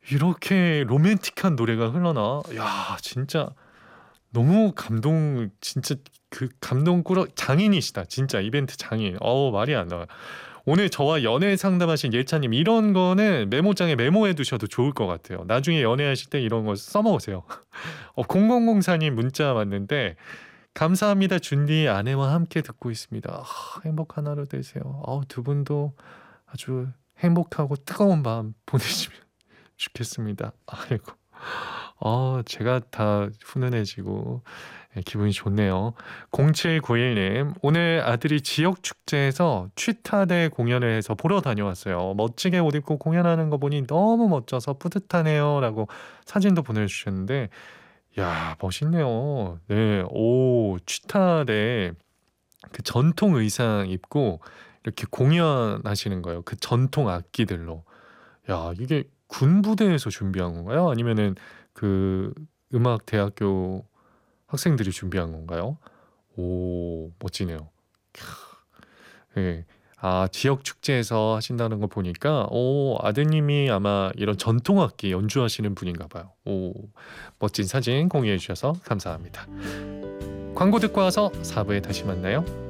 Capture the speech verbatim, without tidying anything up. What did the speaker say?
이렇게 로맨틱한 노래가 흘러나? 야 진짜 너무 감동 진짜 그 감동 꾸러 장인이시다. 진짜 이벤트 장인. 어우 말이 안 나와요. 오늘 저와 연애 상담하신 예차님 이런 거는 메모장에 메모해 두셔도 좋을 것 같아요. 나중에 연애하실 때 이런 거 써먹으세요. 어, 공공공사님 문자 왔는데 감사합니다. 준디 아내와 함께 듣고 있습니다. 아, 행복한 하루 되세요. 어, 두 분도 아주 행복하고 뜨거운 밤 보내시면 좋겠습니다. 아이고. 아, 제가 다 훈훈해지고 예, 기분이 좋네요. 공칠구일님 오늘 아들이 지역 축제에서 취타대 공연을 해서 보러 다녀왔어요. 멋지게 옷 입고 공연하는 거 보니 너무 멋져서 뿌듯하네요. 라고 사진도 보내주셨는데 야 멋있네요. 네, 오 취타대 그 전통 의상 입고 이렇게 공연하시는 거예요. 그 전통 악기들로. 야 이게 군부대에서 준비한 건가요? 아니면은 그 음악 대학교 학생들이 준비한 건가요? 오 멋지네요. 예. 아 지역 축제에서 하신다는 거 보니까 오 아드님이 아마 이런 전통 악기 연주하시는 분인가 봐요. 오 멋진 사진 공유해 주셔서 감사합니다. 광고 듣고 와서 사 부에 다시 만나요.